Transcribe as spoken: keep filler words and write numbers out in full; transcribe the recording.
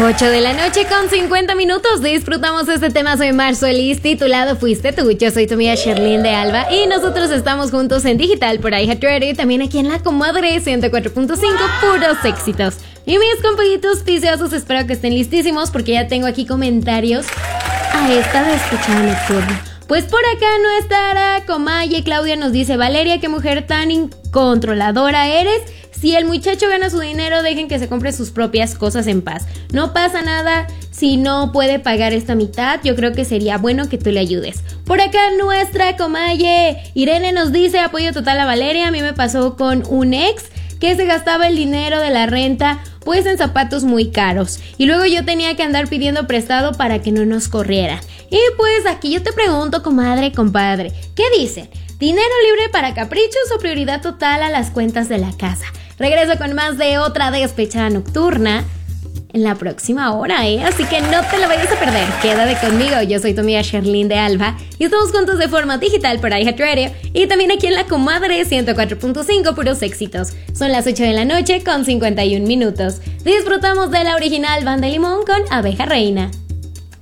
ocho de la noche con cincuenta minutos. Disfrutamos este tema. Soy Marcelis, titulado Fuiste tú. Yo soy tu amiga Sherlyn de Alba y nosotros estamos juntos en digital por iHeart Radio y también aquí en La Comadre ciento cuatro punto cinco, puros éxitos. Y mis compañitos viciosos, espero que estén listísimos porque ya tengo aquí comentarios a esta despechada nocturna. Pues por acá nuestra comadre Claudia nos dice: Valeria, qué mujer tan incontroladora eres. Si el muchacho gana su dinero, dejen que se compre sus propias cosas en paz. No pasa nada si no puede pagar esta mitad. Yo creo que sería bueno que tú le ayudes. Por acá nuestra comadre Irene nos dice: apoyo total a Valeria. A mí me pasó con un ex que se gastaba el dinero de la renta pues en zapatos muy caros. Y luego yo tenía que andar pidiendo prestado para que no nos corrieran. Y pues aquí yo te pregunto, comadre, compadre, ¿qué dicen? ¿Dinero libre para caprichos o prioridad total a las cuentas de la casa? Regreso con más de otra despechada nocturna en la próxima hora, ¿eh? Así que no te lo vayas a perder. Quédate conmigo. Yo soy tu amiga Sherlyn de Alba y estamos juntos de forma digital por iHeart Radio y también aquí en La Comadre ciento cuatro punto cinco, puros éxitos. Son las ocho de la noche con cincuenta y un minutos. Disfrutamos de la original Banda Limón con Abeja Reina.